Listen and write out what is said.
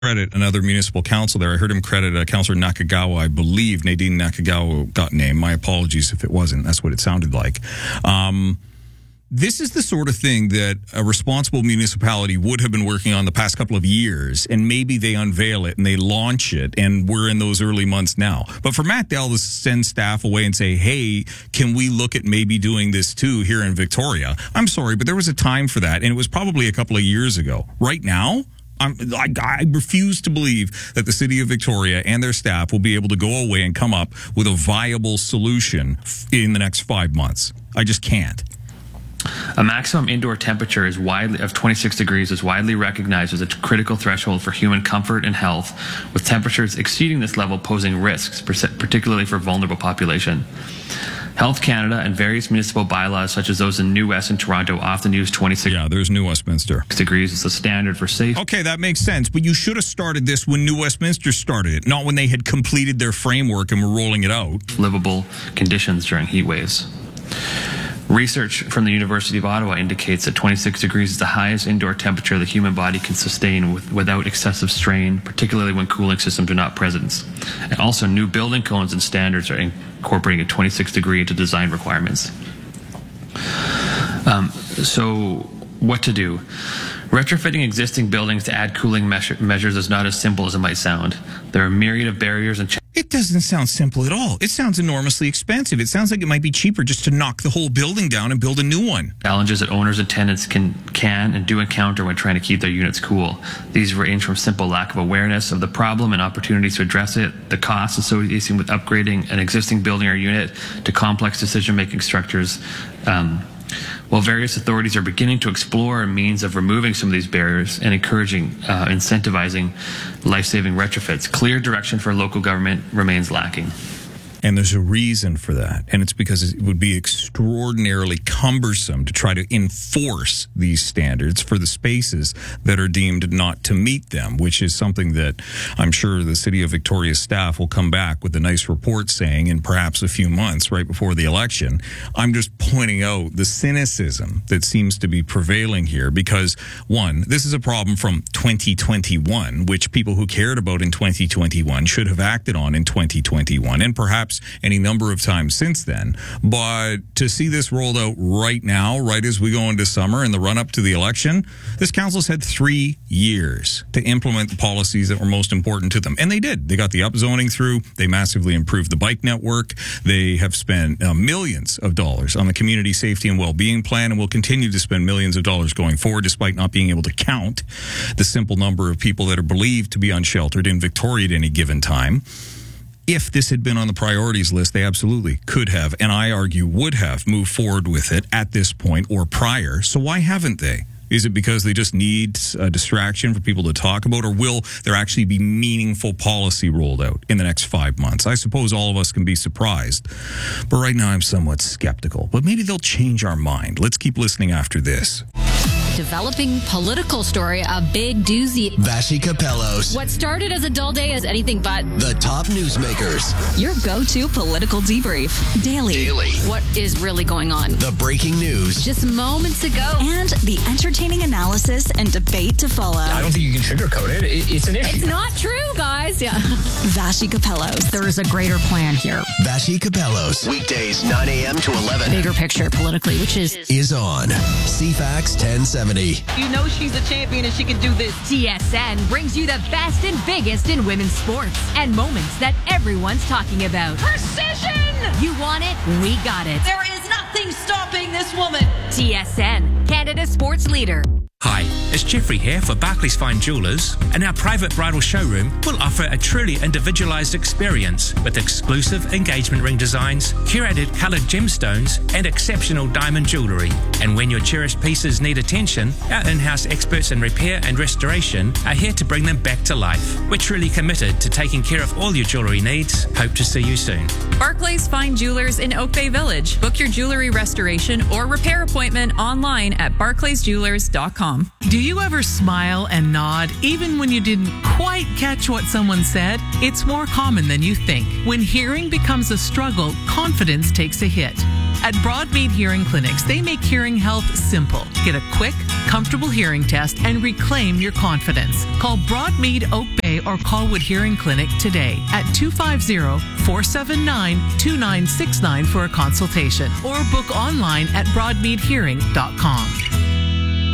credit another municipal council there. I heard him credit Councillor Nakagawa, I believe. Nadine Nakagawa got named. My apologies if it wasn't. That's what it sounded like. This is the sort of thing that a responsible municipality would have been working on the past couple of years, and maybe they unveil it and they launch it, and we're in those early months now. But for Matt Dell to send staff away and say, hey, can we look at maybe doing this too here in Victoria? I'm sorry, but there was a time for that, and it was probably a couple of years ago. Right now, I refuse to believe that the city of Victoria and their staff will be able to go away and come up with a viable solution in the next 5 months. I just can't. A maximum indoor temperature of 26 degrees is widely recognized as a critical threshold for human comfort and health, with temperatures exceeding this level posing risks, particularly for vulnerable population. Health Canada and various municipal bylaws, such as those in New West and Toronto, often use 26 there's New Westminster degrees as the standard for safe. Okay, that makes sense, but you should have started this when New Westminster started it, not when they had completed their framework and were rolling it out. Livable conditions during heat waves. Research from the University of Ottawa indicates that 26 degrees is the highest indoor temperature the human body can sustain without excessive strain, particularly when cooling systems are not present. And also, new building codes and standards are incorporating a 26 degree into design requirements. So, what to do? Retrofitting existing buildings to add cooling measures is not as simple as it might sound. There are a myriad of barriers and It doesn't sound simple at all. It sounds enormously expensive. It sounds like it might be cheaper just to knock the whole building down and build a new one. Challenges that owners and tenants can and do encounter when trying to keep their units cool. These range from simple lack of awareness of the problem and opportunities to address it, the costs associated with upgrading an existing building or unit, to complex decision-making structures. While various authorities are beginning to explore a means of removing some of these barriers and incentivizing life-saving retrofits, clear direction for local government remains lacking. And there's a reason for that. And it's because it would be extraordinarily cumbersome to try to enforce these standards for the spaces that are deemed not to meet them, which is something that I'm sure the City of Victoria staff will come back with a nice report saying in perhaps a few months right before the election. I'm just pointing out the cynicism that seems to be prevailing here because, one, this is a problem from 2021, which people who cared about in 2021 should have acted on in 2021, and perhaps any number of times since then. But to see this rolled out right now, right as we go into summer and the run-up to the election, this council's had 3 years to implement the policies that were most important to them. And they did. They got the upzoning through. They massively improved the bike network. They have spent millions of dollars on the community safety and well-being plan and will continue to spend millions of dollars going forward, despite not being able to count the simple number of people that are believed to be unsheltered in Victoria at any given time. If this had been on the priorities list, they absolutely could have, and I argue would have, moved forward with it at this point or prior. So why haven't they? Is it because they just need a distraction for people to talk about, or will there actually be meaningful policy rolled out in the next 5 months? I suppose all of us can be surprised, but right now I'm somewhat skeptical. But maybe they'll change our mind. Let's keep listening after this. Developing political story, a big doozy. Vassy Capellos. What started as a dull day is anything but. The top newsmakers. Your go-to political debrief. Daily. What is really going on? The breaking news. Just moments ago. And the entertaining analysis and debate to follow. I don't think you can sugarcoat it. It's an issue. It's not true, guys. Yeah. Vassy Capellos. There is a greater plan here. Vassy Capellos. Weekdays 9 a.m. to 11. Bigger picture politically, which is on CFAX 1070. You know she's a champion and she can do this. TSN brings you the best and biggest in women's sports and moments that everyone's talking about. Precision! You want it? We got it. There is nothing stopping this woman. TSN, Canada's sports leader. Hi, it's Jeffrey here for Barclays Fine Jewellers, and our private bridal showroom will offer a truly individualised experience with exclusive engagement ring designs, curated coloured gemstones, and exceptional diamond jewellery. And when your cherished pieces need attention, our in-house experts in repair and restoration are here to bring them back to life. We're truly committed to taking care of all your jewellery needs. Hope to see you soon. Barclays Fine Jewelers in Oak Bay Village. Book your jewellery restoration or repair appointment online at barclaysjewelers.com. Do you ever smile and nod even when you didn't quite catch what someone said? It's more common than you think. When hearing becomes a struggle, confidence takes a hit. At Broadmead Hearing Clinics, they make hearing health simple. Get a quick, comfortable hearing test and reclaim your confidence. Call Broadmead Oak Bay or Colwood Hearing Clinic today at 250-479-2969 for a consultation or book online at broadmeadhearing.com.